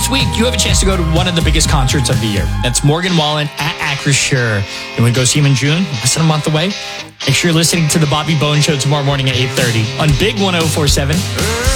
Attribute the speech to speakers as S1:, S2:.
S1: next week, you have a chance to go to one of the biggest concerts of the year. That's Morgan Wallen at Acrisure. You want to go see him in June? Less than a month away. Make sure you're listening to the Bobby Bones Show tomorrow morning at 8:30 on Big 104.7.